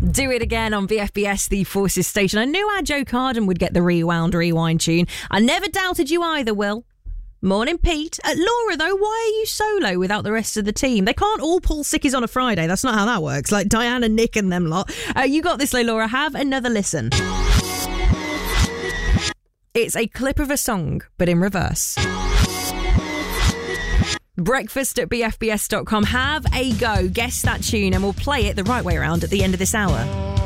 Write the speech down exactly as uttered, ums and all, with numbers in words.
Do It Again on B F B S, the Forces station. I knew our Joe Carden would get the rewound rewind tune. I never doubted you either, Will. Morning, Pete. Uh, Laura, though, why are you solo without the rest of the team? They can't all pull sickies on a Friday. That's not how that works. Like Diana, Nick and them lot. Uh, you got this, though, Laura. Have another listen. It's a clip of a song, but in reverse. Breakfast at b f b s dot com. Have a go. Guess that tune and we'll play it the right way around at the end of this hour.